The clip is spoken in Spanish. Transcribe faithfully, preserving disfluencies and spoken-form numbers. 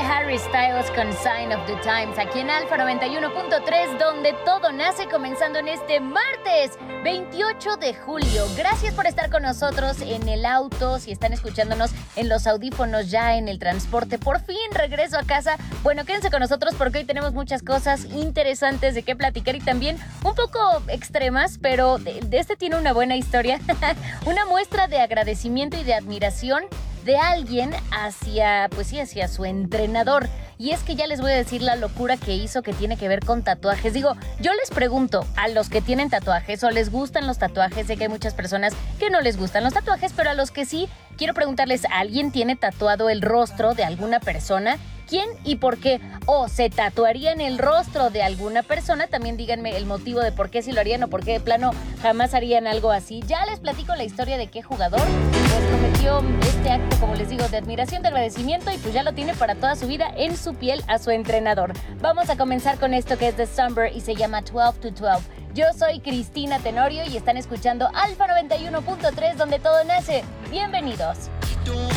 Harry Styles con Sign of the Times aquí en Alfa noventa y uno punto tres, donde todo nace, comenzando en este martes veintiocho de julio. Gracias por estar con nosotros en el auto, si están escuchándonos en los audífonos, ya en el transporte. Por fin regreso a casa. Bueno, quédense con nosotros porque hoy tenemos muchas cosas interesantes de qué platicar y también un poco extremas, pero de, de este tiene una buena historia. Una muestra de agradecimiento y de admiración de alguien hacia, pues sí, hacia su entrenador. Y es que ya les voy a decir la locura que hizo, que tiene que ver con tatuajes. Digo, yo les pregunto a los que tienen tatuajes o les gustan los tatuajes. Sé que hay muchas personas que no les gustan los tatuajes, pero a los que sí, quiero preguntarles, ¿alguien tiene tatuado el rostro de alguna persona? ¿Quién y por qué? O se tatuaría en el rostro de alguna persona. También díganme el motivo de por qué si lo harían o por qué de plano jamás harían algo así. Ya les platico la historia de qué jugador pues cometió este acto, como les digo, de admiración, de agradecimiento, y pues ya lo tiene para toda su vida en su piel a su entrenador. Vamos a comenzar con esto que es de Summer y se llama twelve to twelve. Yo soy Cristina Tenorio y están escuchando Alfa noventa y uno punto tres, donde todo nace. Bienvenidos.